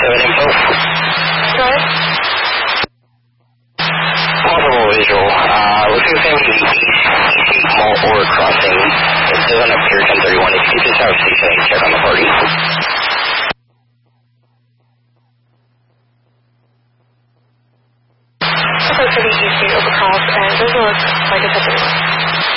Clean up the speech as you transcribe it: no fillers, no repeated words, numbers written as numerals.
info. Go ahead. Possible visual. Looks like it's going to be east Mall or crossing. It doesn't appear 1031. If you just have station 8 check on the party. So for the east gate overcross, and it doesn't look like it's up